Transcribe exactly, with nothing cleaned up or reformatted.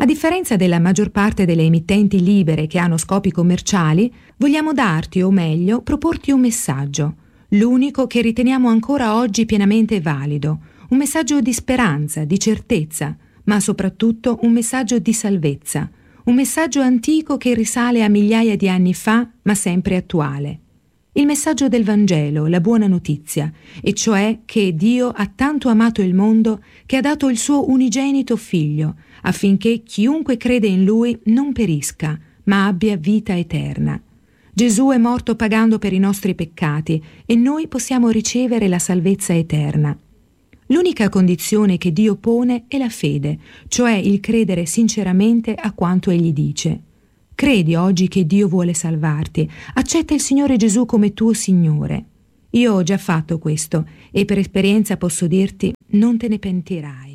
A differenza della maggior parte delle emittenti libere che hanno scopi commerciali, vogliamo darti, o meglio, proporti un messaggio, l'unico che riteniamo ancora oggi pienamente valido, un messaggio di speranza, di certezza, ma soprattutto un messaggio di salvezza, un messaggio antico che risale a migliaia di anni fa, ma sempre attuale. Il messaggio del Vangelo, la buona notizia, e cioè che Dio ha tanto amato il mondo che ha dato il suo unigenito Figlio, affinché chiunque crede in Lui non perisca, ma abbia vita eterna. Gesù è morto pagando per i nostri peccati e noi possiamo ricevere la salvezza eterna. L'unica condizione che Dio pone è la fede, cioè il credere sinceramente a quanto Egli dice. Credi oggi che Dio vuole salvarti, accetta il Signore Gesù come tuo Signore. Io ho già fatto questo e per esperienza posso dirti, non te ne pentirai.